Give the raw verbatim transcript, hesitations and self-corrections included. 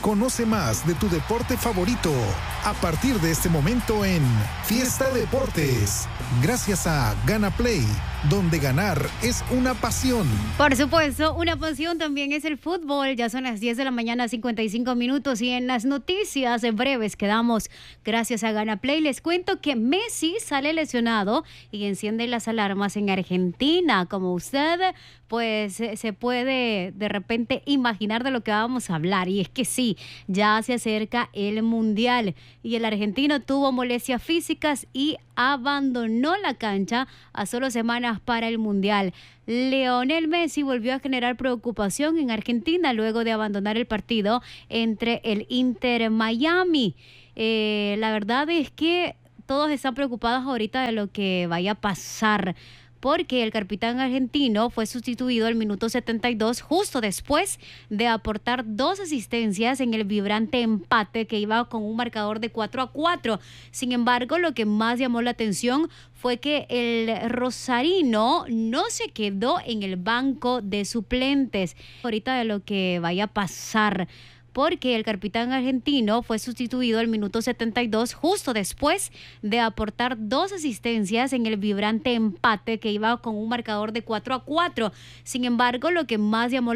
Conoce más de tu deporte favorito a partir de este momento en Fiesta Deportes, gracias a Gana Play, donde ganar es una pasión. Por supuesto, una pasión también es el fútbol. Ya son las diez de la mañana, cincuenta y cinco minutos, y en las noticias breves que damos gracias a Gana Play les cuento que Messi sale lesionado y enciende las alarmas en Argentina. Como usted pues se puede de repente imaginar de lo que vamos a hablar, y es que sí, ya se acerca el Mundial y el argentino tuvo molestias físicas y abandonó la cancha a solo semanas para el Mundial. Lionel Messi volvió a generar preocupación en Argentina luego de abandonar el partido entre el Inter Miami. Eh, la verdad es que todos están preocupados ahorita de lo que vaya a pasar, porque el capitán argentino fue sustituido al minuto setenta y dos, justo después de aportar dos asistencias en el vibrante empate que iba con un marcador de cuatro a cuatro. Sin embargo, lo que más llamó la atención fue que el rosarino no se quedó en el banco de suplentes. Ahorita de lo que vaya a pasar, porque el capitán argentino fue sustituido al minuto setenta y dos, justo después de aportar dos asistencias en el vibrante empate que iba con un marcador de cuatro a cuatro. Sin embargo, lo que más llamó